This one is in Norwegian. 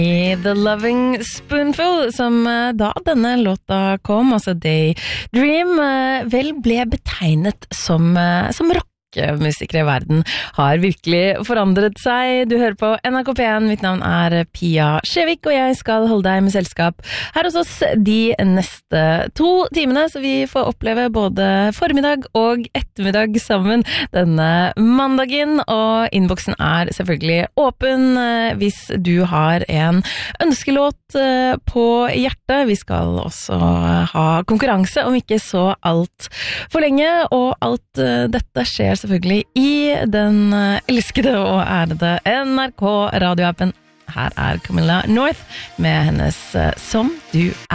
The Loving Spoonful, som da denne låta kom, altså Daydream, vel ble betegnet som rockmusikere i verden, har virkelig forandret seg. Du hører på NRK P1, mitt navn er Pia Skjevik, og jeg skal holde deg med selskap her hos oss de neste 2 timene, så vi får oppleve både formiddag og ettermiddag sammen denne mandagen, og innboksen er selvfølgelig åpen hvis du har en ønskelåt på hjertet. Vi skal også ha konkurranse om ikke så alt for lenge, og alt dette skjer selvfølgelig i den elskede og ærede NRK radioappen. Her er Camilla North med hennes Som du er.